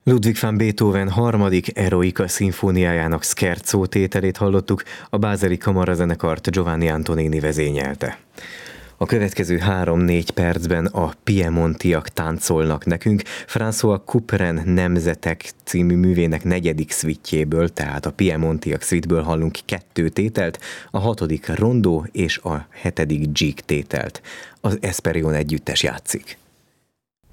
Ludwig van Beethoven harmadik Eroica szimfóniájának Scherzo tételét hallottuk, a Bázeli Kamarazenekart Giovanni Antonini vezényelte. A következő 3-4 percben a piemontiak táncolnak nekünk. François Couperin Nemzetek című művének 4. szvittjéből, tehát a piemontiak szvitből hallunk 2 tételt, a 6. rondó és a 7. Gigue tételt. Az Esperion együttes játszik.